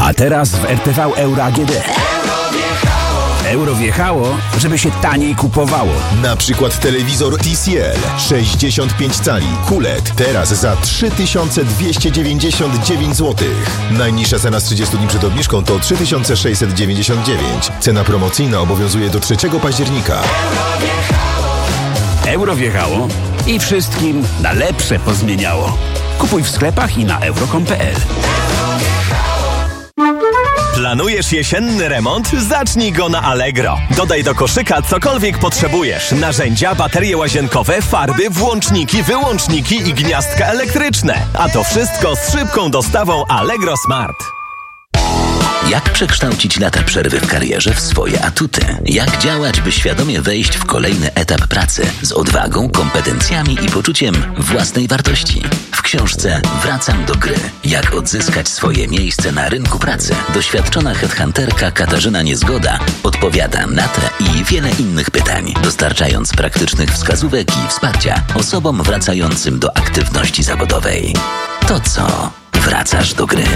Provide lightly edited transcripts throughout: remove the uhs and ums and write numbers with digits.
A teraz w RTV Euro AGD. Euro wjechało, żeby się taniej kupowało. Na przykład telewizor TCL 65 cali QLED teraz za 3299 zł. Najniższa cena z 30 dni przed obniżką to 3699. Cena promocyjna obowiązuje do 3 października. Euro wjechało i wszystkim na lepsze pozmieniało. Kupuj w sklepach i na euro.com.pl. Planujesz jesienny remont? Zacznij go na Allegro. Dodaj do koszyka cokolwiek potrzebujesz. Narzędzia, baterie łazienkowe, farby, włączniki, wyłączniki i gniazdka elektryczne. A to wszystko z szybką dostawą Allegro Smart. Jak przekształcić lata przerwy w karierze w swoje atuty? Jak działać, by świadomie wejść w kolejny etap pracy z odwagą, kompetencjami i poczuciem własnej wartości? W książce Wracam do gry. Jak odzyskać swoje miejsce na rynku pracy? Doświadczona headhunterka Katarzyna Niezgoda odpowiada na te i wiele innych pytań, dostarczając praktycznych wskazówek i wsparcia osobom wracającym do aktywności zawodowej. To co? Wracasz do gry?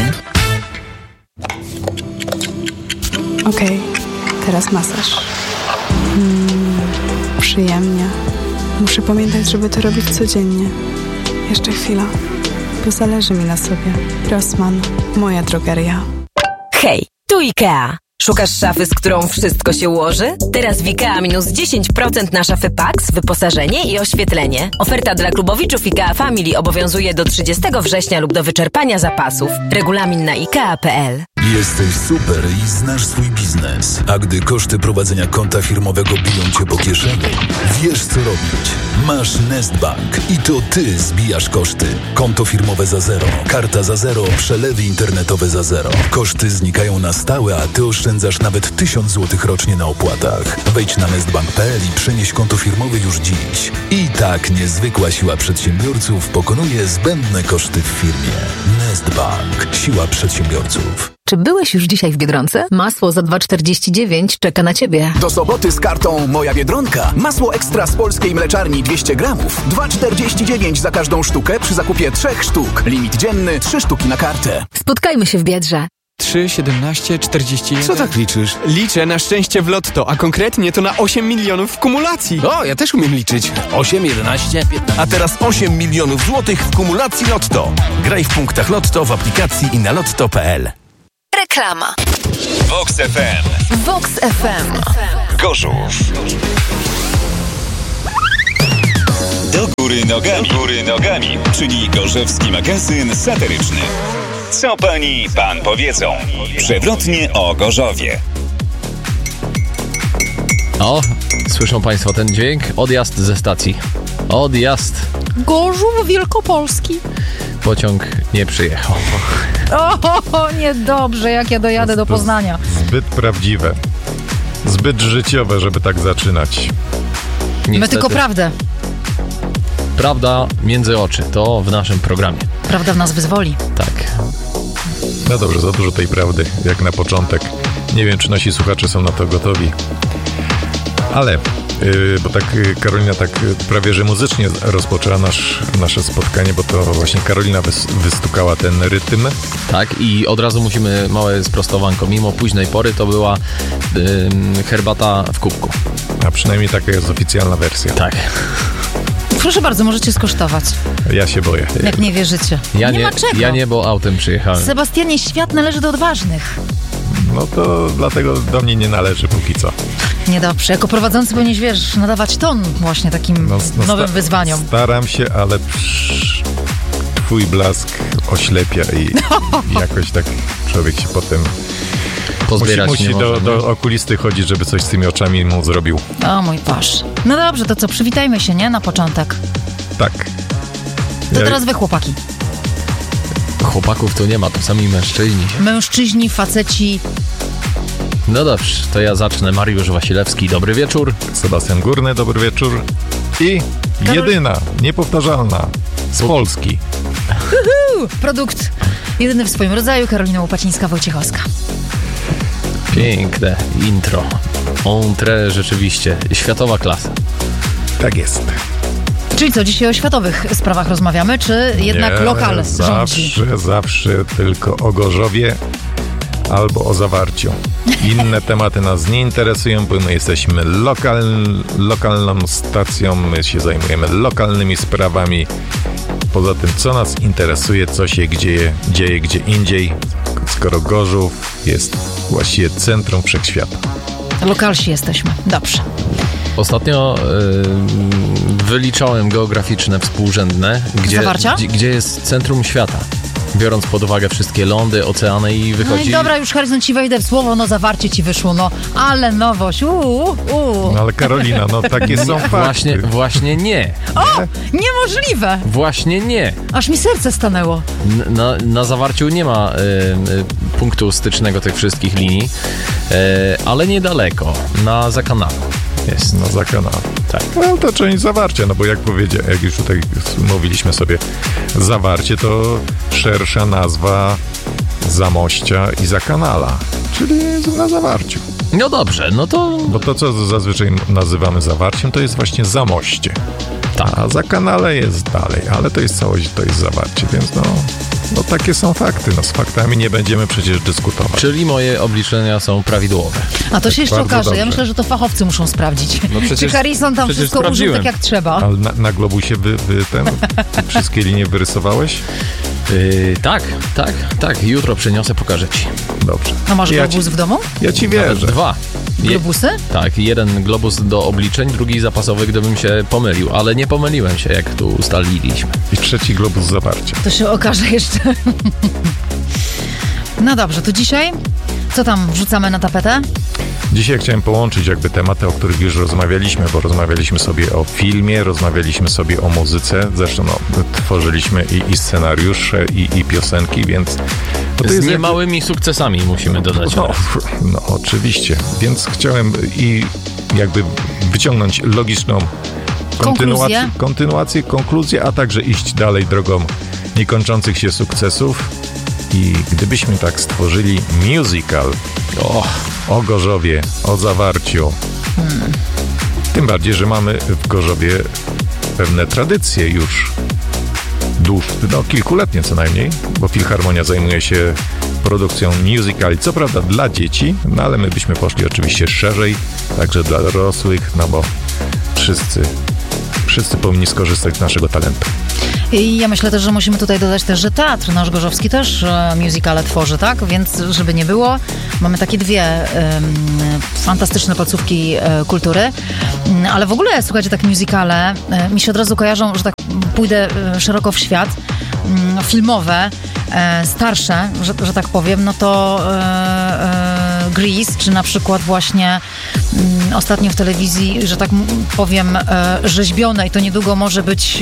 Okej, teraz masaż. Przyjemnie. Muszę pamiętać, żeby to robić codziennie. Jeszcze chwila, bo zależy mi na sobie. Rossmann, moja drogeria. Hej, tu IKEA. Szukasz szafy, z którą wszystko się ułoży? Teraz w IKEA minus 10% na szafy Pax, wyposażenie i oświetlenie. Oferta dla klubowiczów IKEA Family obowiązuje do 30 września lub do wyczerpania zapasów. Regulamin na IKEA.pl. Jesteś super i znasz swój biznes. A gdy koszty prowadzenia konta firmowego biją cię po kieszeni, wiesz co robić. Masz Nestbank i to ty zbijasz koszty. Konto firmowe za zero, karta za zero, przelewy internetowe za zero. Koszty znikają na stałe, a ty oszczędzasz nawet 1000 zł rocznie na opłatach. Wejdź na nestbank.pl i przenieś konto firmowe już dziś. I tak niezwykła siła przedsiębiorców pokonuje zbędne koszty w firmie. Nestbank. Siła przedsiębiorców. Czy byłeś już dzisiaj w Biedronce? Masło za 2,49 czeka na Ciebie. Do soboty z kartą Moja Biedronka. Masło ekstra z polskiej mleczarni 200 gramów. 2,49 za każdą sztukę przy zakupie 3 sztuk. Limit dzienny 3 sztuki na kartę. Spotkajmy się w Biedrze. 3, 17, 41... Co tak liczysz? Liczę na szczęście w lotto, a konkretnie to na 8 milionów w kumulacji. O, ja też umiem liczyć. 8, 11, 15... A teraz 8 milionów złotych w kumulacji Lotto. Graj w punktach Lotto w aplikacji i na lotto.pl. Reklama. Vox FM. Vox FM. Gorzów. Do góry nogami, czyli gorzewski magazyn satyryczny. Co pani, pan powiedzą? Przewrotnie o Gorzowie. O, słyszą państwo ten dźwięk? Odjazd ze stacji. Odjazd. Gorzów Wielkopolski. Pociąg nie przyjechał. O, niedobrze, jak ja dojadę do Poznania. Zbyt prawdziwe. Zbyt życiowe, żeby tak zaczynać. Niestety. My tylko prawdę. Prawda między oczy, to w naszym programie. Prawda w nas wyzwoli. Tak. No dobrze, za dużo tej prawdy, jak na początek. Nie wiem, czy nasi słuchacze są na to gotowi. Ale, bo tak Karolina tak prawie że muzycznie rozpoczęła nasze spotkanie, bo to właśnie Karolina wystukała ten rytm. Tak, i od razu musimy małe sprostowanko. Mimo późnej pory to była herbata w kubku. A przynajmniej taka jest oficjalna wersja. Tak. Proszę bardzo, możecie skosztować. Ja się boję. Jak nie wierzycie. Nie ma czego. Ja nie, bo autem przyjechałem. Sebastianie, świat należy do odważnych. No to dlatego do mnie nie należy póki co. Niedobrze. Jako prowadzący powinieneś, wiesz, nadawać ton właśnie takim nowym wyzwaniom. Staram się, ale twój blask oślepia i jakoś tak człowiek się potem... Musi do okulisty chodzić, żeby coś z tymi oczami mu zrobił. O mój Boże. No dobrze, to co, przywitajmy się, nie? Na początek. Tak. To teraz wy, chłopaki. Chłopaków to nie ma, to sami mężczyźni. Mężczyźni, faceci. No dobrze, to ja zacznę. Mariusz Wasilewski, dobry wieczór. Sebastian Górny, dobry wieczór. I jedyna, niepowtarzalna z Polski. Produkt jedyny w swoim rodzaju, Karolina Łopacińska-Wojciechowska. Piękne intro. Entrée rzeczywiście. Światowa klasa. Tak jest. Czyli co, dzisiaj o światowych sprawach rozmawiamy, czy jednak lokal rządzi? Zawsze tylko o Gorzowie. albo o zawarciu. Inne tematy nas nie interesują, bo my jesteśmy lokalną stacją, my się zajmujemy lokalnymi sprawami. Poza tym, co nas interesuje, co się dzieje gdzie indziej, skoro Gorzów jest właściwie centrum wszechświata. Lokalsi jesteśmy. Dobrze. Ostatnio wyliczałem geograficzne współrzędne, gdzie jest centrum świata. Biorąc pod uwagę wszystkie lądy, oceany i wychodzi... No i dobra, już Harrison ci wejdę w słowo, no zawarcie ci wyszło, ale nowość, No ale Karolina, takie są fakty. Właśnie nie. O, niemożliwe. Właśnie nie. Aż mi serce stanęło. Na zawarciu nie ma punktu stycznego tych wszystkich linii, ale niedaleko, na Zakanalu. Jest. Na Zakanalu. Tak. No to część zawarcia, bo jak już tutaj mówiliśmy sobie, zawarcie to szersza nazwa Zamościa i Zakanala, czyli na zawarciu. No dobrze, no to... Bo to, co zazwyczaj nazywamy zawarciem, to jest właśnie Zamoście. Tak. A Zakanale jest dalej, ale to jest całość, to jest zawarcie, więc no takie są fakty. Z faktami nie będziemy przecież dyskutować. Czyli moje obliczenia są prawidłowe. A to się jeszcze okaże. Dobrze. Ja myślę, że to fachowcy muszą sprawdzić. No przecież, czy Harrison tam wszystko użył tak jak trzeba. Ale na globusie wszystkie linie wyrysowałeś? Tak. Jutro przyniosę, pokażę ci. Dobrze. A masz globus w domu? Ja ci wierzę. Nawet 2. Globusy? Tak, jeden globus do obliczeń, drugi zapasowy, gdybym się pomylił, ale nie pomyliłem się, jak tu ustaliliśmy. I trzeci globus zawarcia. To się okaże jeszcze. No dobrze, to dzisiaj co tam wrzucamy na tapetę? Dzisiaj chciałem połączyć tematy, o których już rozmawialiśmy, bo rozmawialiśmy sobie o filmie, rozmawialiśmy sobie o muzyce, zresztą tworzyliśmy i scenariusze, i piosenki, więc... Z niemałymi sukcesami musimy dodać. No oczywiście, więc chciałem wyciągnąć logiczną kontynuację, a także iść dalej drogą niekończących się sukcesów. I gdybyśmy tak stworzyli musical o Gorzowie, o zawarciu, tym bardziej, że mamy w Gorzowie pewne tradycje już kilkuletnie co najmniej, bo Filharmonia zajmuje się produkcją musicali, co prawda dla dzieci, ale my byśmy poszli oczywiście szerzej, także dla dorosłych, bo wszyscy powinni skorzystać z naszego talentu. I ja myślę też, że musimy tutaj dodać też, że teatr nasz gorzowski też musicale tworzy, tak? Więc żeby nie było, mamy takie dwie fantastyczne placówki kultury. Ale w ogóle, słuchajcie, tak musicale mi się od razu kojarzą, że tak pójdę szeroko w świat, filmowe, starsze, że tak powiem, no to Grease, czy na przykład właśnie ostatnio w telewizji, że tak powiem, rzeźbione i to niedługo może być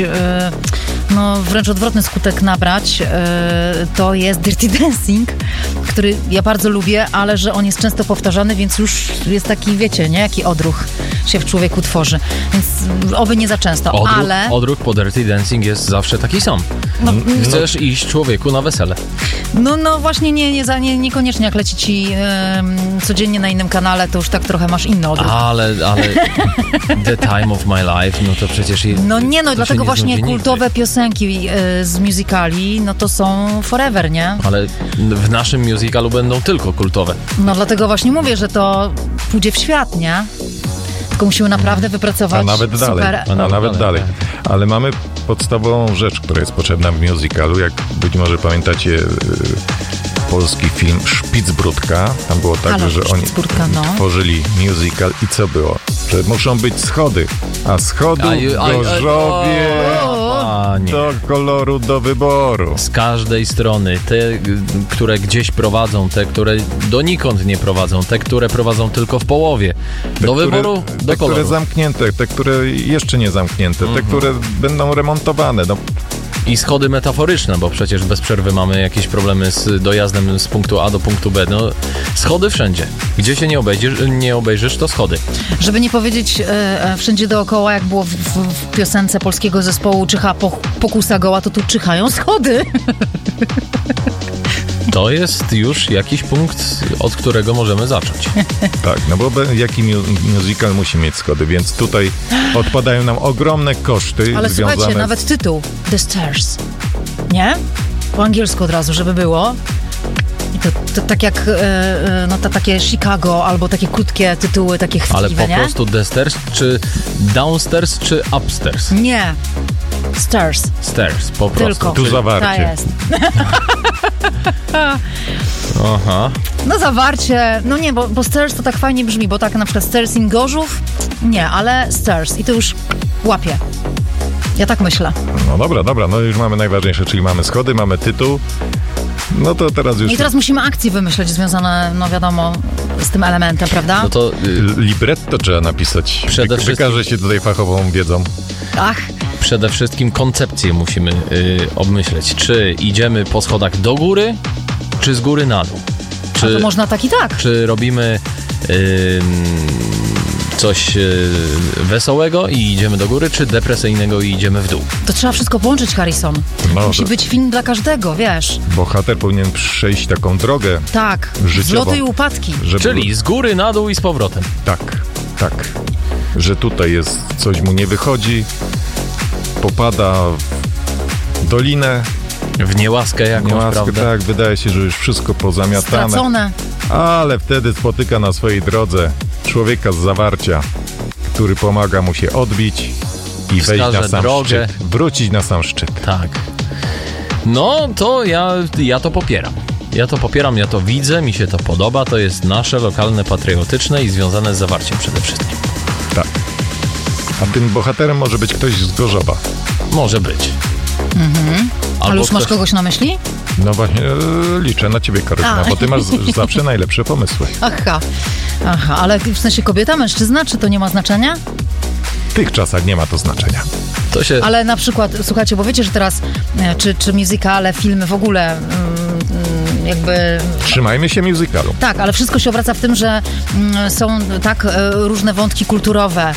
wręcz odwrotny skutek nabrać, to jest Dirty Dancing, który ja bardzo lubię, ale że on jest często powtarzany, więc już jest taki, wiecie, nie? Jaki odruch się w człowieku tworzy. Więc oby nie za często, ale... Odruch po Dirty Dancing jest zawsze taki sam. Chcesz iść człowieku na wesele. No właśnie niekoniecznie jak leci ci codziennie na innym kanale, to już tak trochę masz inny odruch. Ale The Time of My Life, no to przecież... dlatego właśnie kultowe piosenki z musicali, no to są forever, nie? Ale w naszym musicalu będą tylko kultowe. No dlatego właśnie mówię, że to pójdzie w świat, nie? Tylko musimy naprawdę wypracować A nawet dalej. Ale mamy podstawową rzecz, która jest potrzebna w musicalu. Jak być może pamiętacie polski film Szpicbródka. Tam było tak, że oni tworzyli musical i co było? Że muszą być schody. A schodów w Gorzowie do koloru do wyboru. Z każdej strony. Te, które gdzieś prowadzą, te, które donikąd nie prowadzą, te, które prowadzą tylko w połowie. Do wyboru, do koloru. Te, które zamknięte, te, które jeszcze nie zamknięte, te, które będą remontowane. I schody metaforyczne, bo przecież bez przerwy mamy jakieś problemy z dojazdem z punktu A do punktu B. No, schody wszędzie. Gdzie się nie obejrzysz, to schody. Żeby nie powiedzieć wszędzie dookoła, jak było w piosence polskiego zespołu Czyha pokusa goła, to tu czyhają schody. To jest już jakiś punkt, od którego możemy zacząć. Tak, bo jaki musical musi mieć schody, więc tutaj odpadają nam ogromne koszty. Ale słuchajcie, nawet tytuł The Stairs, nie? Po angielsku od razu, żeby było. I to tak jak takie Chicago, albo takie krótkie tytuły, takie chwytliwe, Ale po nie? prostu The Stairs, czy Downstairs, czy Upstairs? Nie. Stairs. Stairs, po prostu. Tylko. Tu zawarcie. Ta jest. Aha. No zawarcie, no nie, bo Stairs to tak fajnie brzmi, bo tak na przykład Stairs in Gorzów, nie, ale Stairs i to już łapie. Ja tak myślę. No dobra, no już mamy najważniejsze, czyli mamy schody, mamy tytuł. No to teraz już... I teraz musimy akcje wymyśleć związane, no wiadomo, z tym elementem, prawda? No to libretto trzeba napisać. Przede wszystkim... Wykaże się tutaj fachową wiedzą. Ach. Przede wszystkim koncepcję musimy obmyśleć. Czy idziemy po schodach do góry, czy z góry na dół? A to można tak i tak. Czy robimy coś wesołego i idziemy do góry, czy depresyjnego i idziemy w dół? To trzeba wszystko połączyć, Harrison. Musi być film dla każdego, wiesz. Bohater powinien przejść taką drogę tak, życiową. Wzloty i upadki. Czyli z góry na dół i z powrotem. Tak. Że tutaj jest, coś mu nie wychodzi, popada w dolinę. W niełaskę jakąś, prawda? Tak, wydaje się, że już wszystko pozamiatane. Stracone. Ale wtedy spotyka na swojej drodze człowieka z zawarcia, który pomaga mu się odbić i wejść na sam szczyt. Wrócić na sam szczyt. Tak. No to ja to popieram. Ja to widzę, mi się to podoba. To jest nasze, lokalne, patriotyczne i związane z zawarciem przede wszystkim. Tak. A tym bohaterem może być ktoś z Gorzowa. Może być. Ale już masz kogoś na myśli? No właśnie, liczę na ciebie, Karolina, bo ty masz zawsze najlepsze pomysły. Aha, ale w sensie kobieta, mężczyzna, czy to nie ma znaczenia? W tych czasach nie ma to znaczenia. Ale na przykład, słuchajcie, bo wiecie, że teraz czy musicale, filmy w ogóle jakby... Trzymajmy się musicalu. Tak, ale wszystko się obraca w tym, że są tak różne wątki kulturowe,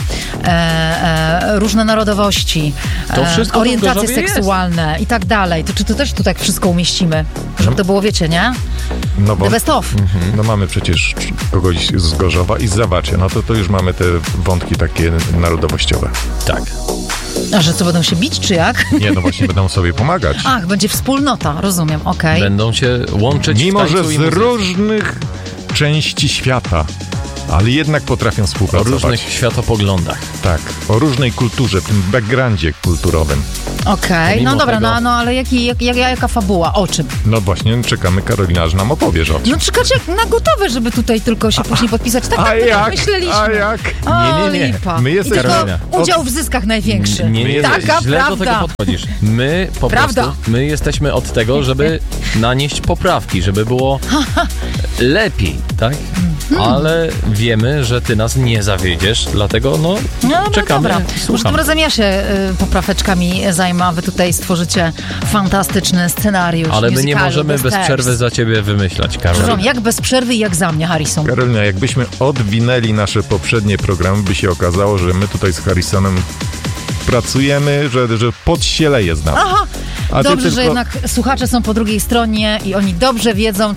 różne narodowości, orientacje seksualne jest. I tak dalej. To czy to też tu tak wszystko umieścimy? Żeby to było, wiecie, nie? No bo, the best of. No mamy przecież kogoś z Gorzowa i z Zawarcia. No to już mamy te wątki takie narodowościowe. Tak. A że co, będą się bić, czy jak? Nie, no właśnie będą sobie pomagać. Ach, będzie wspólnota, rozumiem, okej. Będą się łączyć mimo w tańcu że z różnych części świata, ale jednak potrafią współpracować. O różnych światopoglądach. Tak, o różnej kulturze, tym backgroundzie kulturowym. Okej, no dobra, tego... no ale jaka fabuła? O czym? No właśnie, czekamy, Karolina, aż nam opowiesz o czym. No czekacie na gotowe, żeby tutaj tylko się później podpisać. Tak, myśleliśmy. A jak? Nie. My jesteśmy... Udział w zyskach największy. Nie, taka źle prawda. do tego podchodzisz. My po prostu, my jesteśmy od tego, żeby nanieść poprawki, żeby było lepiej, tak? Ale wiemy, że ty nas nie zawiedziesz, dlatego czekamy, Może tym razem ja się popraweczkami zajmę, a wy tutaj stworzycie fantastyczny scenariusz. Ale my nie musicalu, możemy bez przerwy za ciebie wymyślać, Karolina. Jak bez przerwy i jak za mnie, Harrison. Karolina, jakbyśmy odwinęli nasze poprzednie programy, by się okazało, że my tutaj z Harrisonem pracujemy, że pot się leje z nami. Aha, dobrze, że jednak słuchacze są po drugiej stronie i oni dobrze wiedzą,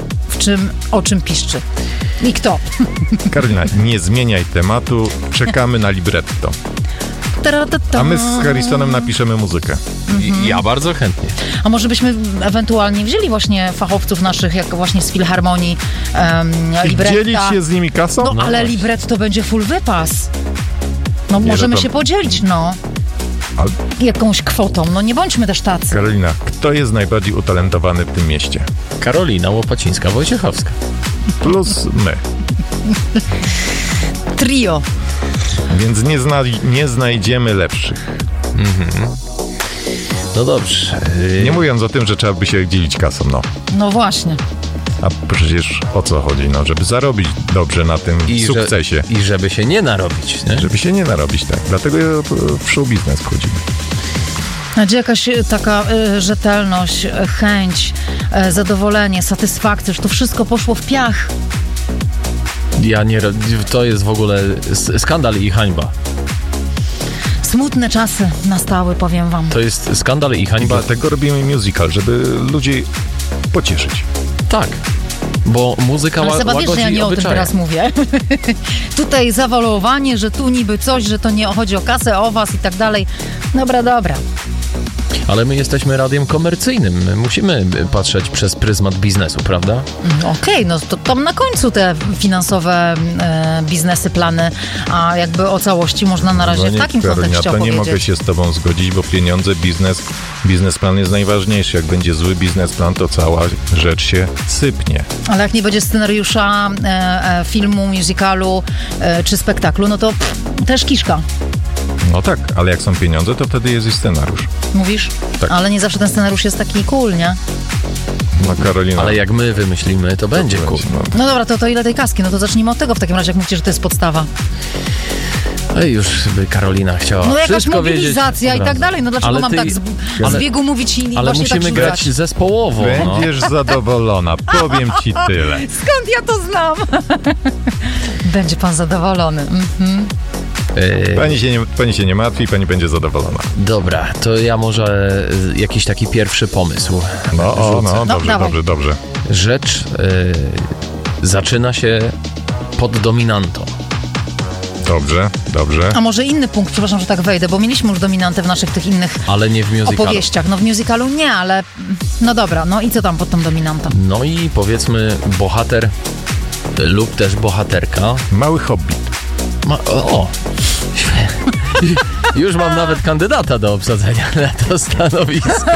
o czym piszczy. I kto? Karolina, nie zmieniaj tematu, czekamy na libretto. A my z Harrisonem napiszemy muzykę. Ja bardzo chętnie. A może byśmy ewentualnie wzięli właśnie fachowców naszych, jak właśnie z Filharmonii, libretta. I dzielić się z nimi kasą? No ale libretto będzie full wypas. No możemy się podzielić, jakąś kwotą. Nie bądźmy też tacy. Karolina, kto jest najbardziej utalentowany w tym mieście? Karolina Łopacińska-Wojciechowska. Plus my. Trio. Więc nie znajdziemy lepszych. No dobrze. Nie mówiąc o tym, że trzeba by się dzielić kasą, No właśnie. A przecież o co chodzi? Żeby zarobić dobrze na tym sukcesie. I żeby się nie narobić, nie? Żeby się nie narobić, tak. Dlatego w show biznes wchodzimy. A gdzie jakaś taka rzetelność, chęć, zadowolenie, satysfakcja, że to wszystko poszło w piach? To jest w ogóle skandal i hańba. Smutne czasy nastały, powiem wam. To jest skandal i hańba. Dlatego robimy musical, żeby ludzi pocieszyć. Tak, bo muzyka łagodzi obyczaje. Ale że ja nie o tym teraz mówię. Tutaj zawalowanie, że tu niby coś, że to nie chodzi o kasę, o was i tak dalej. Dobra. Ale my jesteśmy radiem komercyjnym. My musimy patrzeć przez pryzmat biznesu, prawda? Okej, no to tam na końcu te finansowe biznesy, plany, a jakby o całości można na razie w takim kontekście to opowiedzieć. nie mogę się z tobą zgodzić, bo pieniądze, biznesplan jest najważniejszy. Jak będzie zły biznesplan, to cała rzecz się sypnie. Ale jak nie będzie scenariusza filmu, musicalu czy spektaklu, no to też kiszka. No tak, ale jak są pieniądze, to wtedy jest i scenariusz. Mówisz? Tak. Ale nie zawsze ten scenariusz jest taki cool, nie? No Karolina. Ale jak my wymyślimy, to będzie cool. No dobra, to ile tej kaski? No to zacznijmy od tego w takim razie, jak mówicie, że to jest podstawa. Ej, już by Karolina chciała No jakaś wszystko mobilizacja wiedzieć. i tak dalej. No dlaczego mam tak z biegu mówić i ale właśnie musimy tak grać zespołowo. Będziesz zadowolona, powiem ci tyle. Skąd ja to znam? Będzie pan zadowolony. Pani się nie martwi, pani będzie zadowolona. Dobra, to ja może jakiś taki pierwszy pomysł dobrze. Rzecz zaczyna się pod dominantą. Dobrze. A może inny punkt, przepraszam, że tak wejdę, bo mieliśmy już dominantę w naszych tych innych ale nie w musicalu. Opowieściach. No w musicalu nie, ale no dobra, no i co tam pod tą dominantą? No i powiedzmy bohater lub też bohaterka. Mały hobbit. Już mam nawet kandydata do obsadzenia na to stanowisko.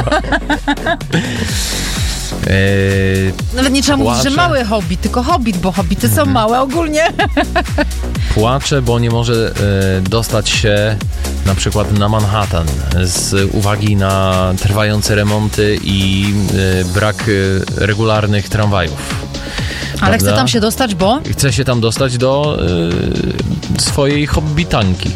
Nawet nie trzeba mówić, że mały hobbit, tylko hobbit, bo hobbity są małe ogólnie. Płacze, bo nie może dostać się na przykład na Manhattan z uwagi na trwające remonty i brak regularnych tramwajów. Ale chce tam się dostać, bo? Chce się tam dostać do swojej hobbitanki.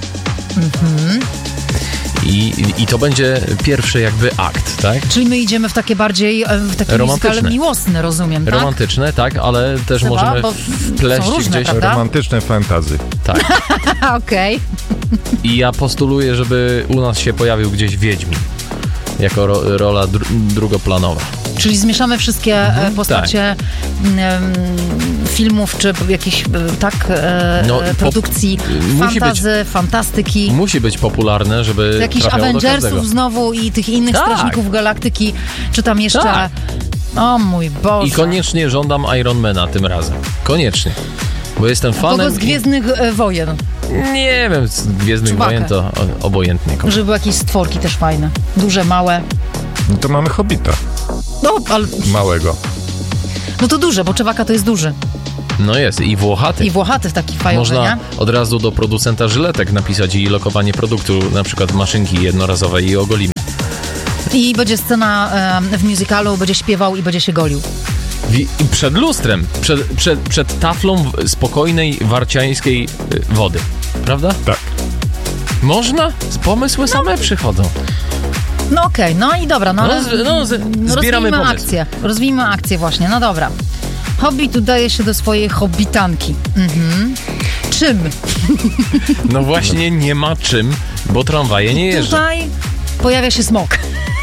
I to będzie pierwszy jakby akt, tak? Czyli my idziemy w takie bardziej, w taki musical miłosny, rozumiem, tak? Romantyczne, tak, ale też możemy wpleść różne, gdzieś... prawda? Romantyczne fantazy. Tak. Okej. I ja postuluję, żeby u nas się pojawił gdzieś Wiedźmin. Jako rola drugoplanowa. Czyli zmieszamy wszystkie postacie filmów, czy jakichś produkcji fantastyki. Musi być popularne, żeby jakichś Avengersów znowu i tych innych Strażników Galaktyki, czy tam jeszcze... Tak. O mój Boże. I koniecznie żądam Ironmana tym razem. Koniecznie. Bo jestem fanem... Kogo z Gwiezdnych Wojen? Nie wiem, z Gwiezdnych Wojen to obojętnie. Żeby były jakieś stworki też fajne. Duże, małe. No to mamy Hobbita. No, ale... Małego. No to duże, bo Czewaka to jest duży. No jest, i włochaty. I włochaty taki fajowy, Można nie? od razu do producenta żyletek napisać i lokowanie produktu, na przykład maszynki jednorazowej i ogolimy. I będzie scena w musicalu, będzie śpiewał i będzie się golił. I przed lustrem, przed taflą spokojnej, warciańskiej wody. Prawda? Tak. Można? Pomysły same przychodzą. No okej, no i dobra. Zbieramy pomysły. Rozwijmy akcję właśnie, no dobra. Hobbit udaje się do swojej hobbitanki. Czym? No właśnie nie ma czym, bo tramwaje nie jeżdżą. Tutaj pojawia się smok.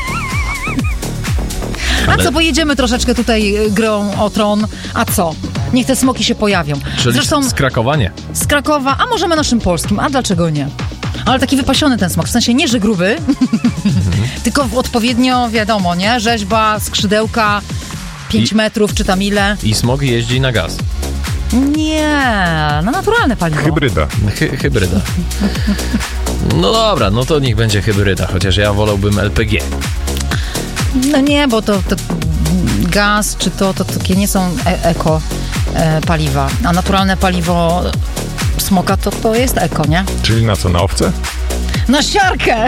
A co, pojedziemy troszeczkę tutaj grą o tron, a co? Niech te smoki się pojawią. Czyli zresztą z Krakowa nie. Z Krakowa, a możemy naszym polskim, a dlaczego nie? Ale taki wypasiony ten smok, w sensie nie, że gruby, tylko odpowiednio, wiadomo, nie? Rzeźba, skrzydełka, 5 metrów, czy tam ile. I smok jeździ na gaz. Nie, na naturalne paliwo. Hybryda. Hybryda. No dobra, no to niech będzie hybryda, chociaż ja wolałbym LPG. No nie, bo to gaz, czy to takie nie są eko paliwa, a naturalne paliwo smoka to jest eko, nie? Czyli na co, na owce? Na siarkę!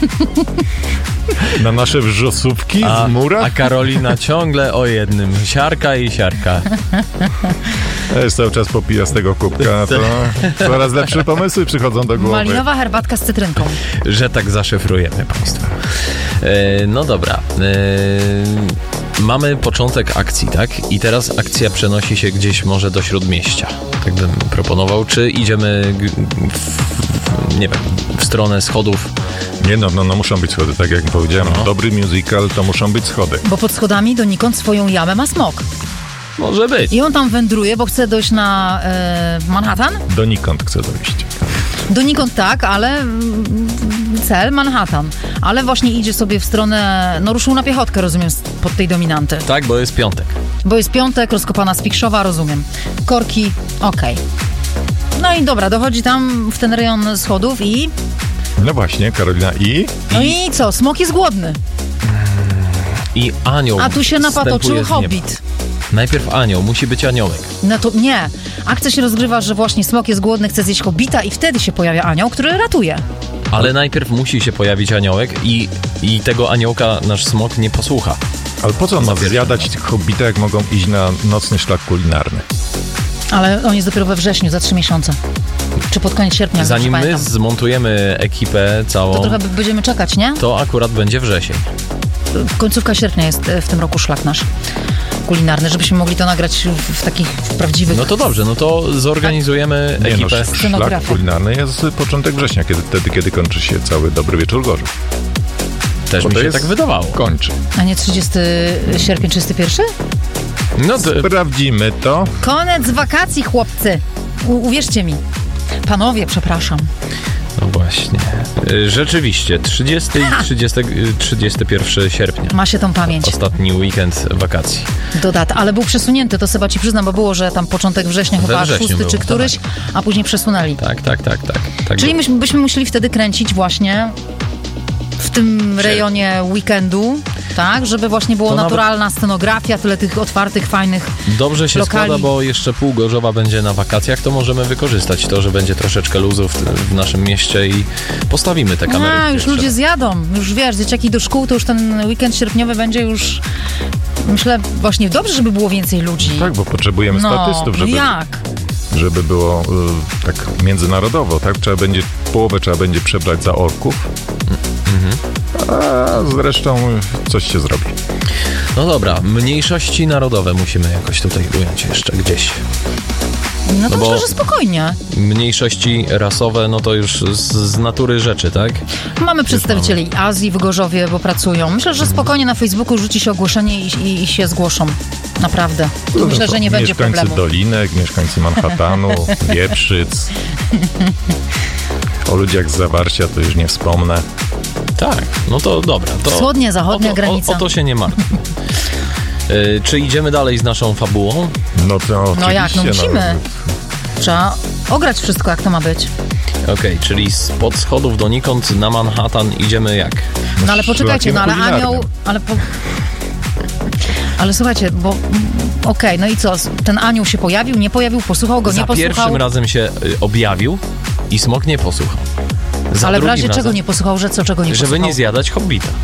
Na nasze wrzosówki z mura? A Karolina ciągle o jednym. Siarka i siarka. Jest cały czas popija z tego kubka, to coraz lepsze pomysły przychodzą do głowy. Malinowa herbatka z cytrynką. Że tak zaszyfrujemy państwa. No dobra. Mamy początek akcji, tak? I teraz akcja przenosi się gdzieś może do Śródmieścia. Tak bym proponował. Czy idziemy w stronę schodów? Nie, no muszą być schody, tak jak powiedziałem. No. Dobry musical to muszą być schody. Bo pod schodami donikąd swoją jamę ma smok. Może być. I on tam wędruje, bo chce dojść na Manhattan? Donikąd chce dojść. Donikąd tak, ale cel Manhattan, ale właśnie idzie sobie w stronę, no ruszył na piechotkę, rozumiem, pod tej dominanty. Tak, bo jest piątek. Bo jest piątek, rozkopana Spichrzowa, rozumiem. Korki, okej. No i dobra, dochodzi tam w ten rejon schodów i... No właśnie, Karolina, i? No i co? Smok jest głodny. I anioł. A tu się napatoczył wstępuje z nieba. hobbit. Najpierw anioł, musi być aniołek. No to nie. Akcja się rozgrywa, że właśnie smok jest głodny, chce zjeść hobbita i wtedy się pojawia anioł, który ratuje. Ale najpierw musi się pojawić aniołek i tego aniołka nasz smok nie posłucha. Ale po co on ma zjadać tych hobbita, jak mogą iść na nocny szlak kulinarny? Ale on jest dopiero we wrześniu, za 3 miesiące. Czy pod koniec sierpnia, zanim my zmontujemy ekipę całą... To trochę będziemy czekać, nie? To akurat będzie wrzesień. Końcówka sierpnia jest w tym roku szlak nasz kulinarny, żebyśmy mogli to nagrać w takich prawdziwych... No to dobrze, no to zorganizujemy ekipę. No, szlak kulinarny jest początek września, kiedy kończy się cały Dobry Wieczór Gorzów. Też mi się tak wydawało. Kończy. A nie 30 sierpień, 31? No to... Sprawdzimy to. Koniec wakacji, chłopcy. Uwierzcie mi. Panowie, przepraszam. No właśnie. Rzeczywiście, 30 i 31 sierpnia. Ma się tą pamięć. Ostatni weekend wakacji. Ale był przesunięty, to chyba ci przyznam, bo było, że tam początek września, chyba 6 czy któryś, tak. A później przesunęli. Tak. Czyli byśmy musieli wtedy kręcić właśnie w tym rejonie weekendu, tak? Żeby właśnie było naturalna scenografia, tyle tych otwartych, fajnych Dobrze się lokali. składa, bo jeszcze pół Gorzowa będzie na wakacjach, to możemy wykorzystać to, że będzie troszeczkę luzów w naszym mieście i postawimy te kamery. No, już ludzie zjadą. Już wiesz, dzieciaki do szkół, to już ten weekend sierpniowy będzie już... Myślę, właśnie dobrze, żeby było więcej ludzi. Tak, bo potrzebujemy statystów, żeby było tak międzynarodowo, tak? Połowę trzeba będzie przebrać za orków. A zresztą coś się zrobi. No dobra, mniejszości narodowe musimy jakoś tutaj ująć jeszcze gdzieś. No to myślę, że spokojnie. Mniejszości rasowe, no to już z natury rzeczy, tak? Mamy przedstawicieli Azji w Gorzowie, bo pracują. Myślę, że spokojnie na Facebooku rzuci się ogłoszenie i się zgłoszą. Naprawdę. Myślę, że nie będzie problemu. Mieszkańcy Dolinek, mieszkańcy Manhattanu, Wieprzyc. O ludziach z Zawarcia to już nie wspomnę. Tak, no to dobra. To wschodnia, zachodnia granica. O to się nie martw. Czy idziemy dalej z naszą fabułą? No to oczywiście. No jak, no musimy. Trzeba ograć wszystko, jak to ma być. Okej, czyli spod schodów donikąd na Manhattan idziemy jak? No ale poczekajcie, no ale anioł... Ale słuchajcie, bo... Okej, no i co? Ten anioł się pojawił, nie pojawił, posłuchał go, nie posłuchał? Za pierwszym razem się objawił i smok nie posłuchał. Ale w razie czego nie posłuchał, że co, czego nie posłuchał? Żeby nie zjadać hobbita.